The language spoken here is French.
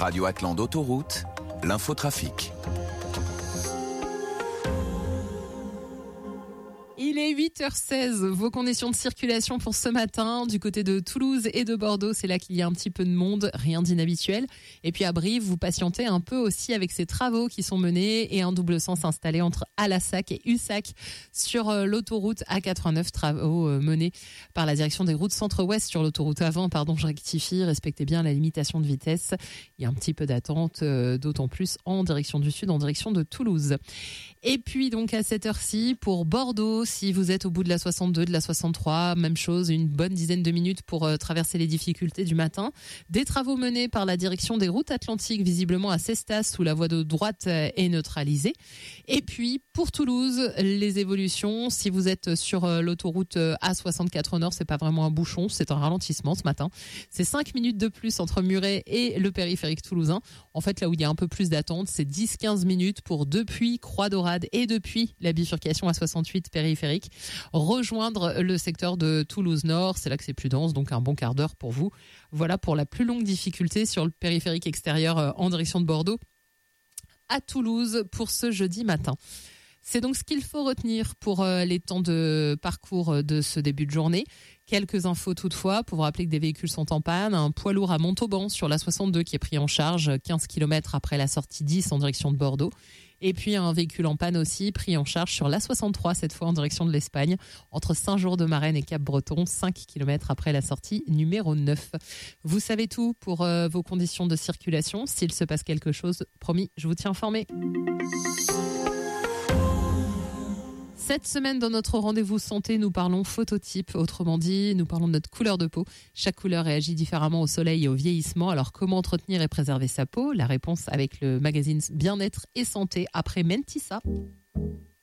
Radio Atlan d'Autoroute, l'infotrafic. Il est 8h16. Vos conditions de circulation pour ce matin, du côté de Toulouse et de Bordeaux, c'est là qu'il y a un petit peu de monde, rien d'inhabituel. Et puis à Brive, vous patientez un peu aussi avec ces travaux qui sont menés et un double sens installé entre Alassac et Ussac sur l'autoroute A89, travaux menés par la direction des routes centre-ouest sur l'autoroute avant. Je rectifie, respectez bien la limitation de vitesse. Il y a un petit peu d'attente, d'autant plus en direction du sud, en direction de Toulouse. Et puis donc à cette heure-ci, pour Bordeaux, si vous êtes au bout de la 62, de la 63, même chose, une bonne dizaine de minutes pour traverser les difficultés du matin. Des travaux menés par la direction des routes atlantiques, visiblement à Cestas, où la voie de droite est neutralisée. Et puis pour Toulouse, les évolutions, si vous êtes sur l'autoroute A64 Nord, c'est pas vraiment un bouchon, c'est un ralentissement ce matin. C'est 5 minutes de plus entre Muret et le périphérique toulousain. En fait, là où il y a un peu plus d'attente, c'est 10-15 minutes pour depuis Croix-Dorade et depuis la bifurcation A68 périphérique rejoindre le secteur de Toulouse-Nord. C'est là que c'est plus dense, donc un bon quart d'heure pour vous. Voilà pour la plus longue difficulté sur le périphérique extérieur en direction de Bordeaux à Toulouse pour ce jeudi matin. C'est donc ce qu'il faut retenir pour les temps de parcours de ce début de journée. Quelques infos toutefois, pour vous rappeler que des véhicules sont en panne. Un poids lourd à Montauban sur la 62 qui est pris en charge 15 km après la sortie 10 en direction de Bordeaux. Et puis un véhicule en panne aussi pris en charge sur la 63, cette fois en direction de l'Espagne, entre Saint-Jour-de-Marennes et Cap-Breton, 5 km après la sortie numéro 9. Vous savez tout pour vos conditions de circulation. S'il se passe quelque chose, promis, je vous tiens informé. Cette semaine, dans notre rendez-vous santé, nous parlons phototype. Autrement dit, nous parlons de notre couleur de peau. Chaque couleur réagit différemment au soleil et au vieillissement. Alors, comment entretenir et préserver sa peau? La réponse avec le magazine Bien-être et Santé après Mentissa.